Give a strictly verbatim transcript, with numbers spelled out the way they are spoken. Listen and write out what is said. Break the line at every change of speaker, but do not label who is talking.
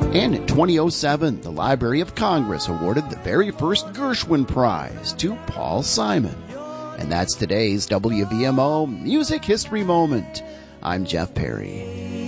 And in twenty oh seven, the Library of Congress awarded the very first Gershwin Prize to Paul Simon. And that's today's W V M O Music History Moment. I'm Jeff Perry.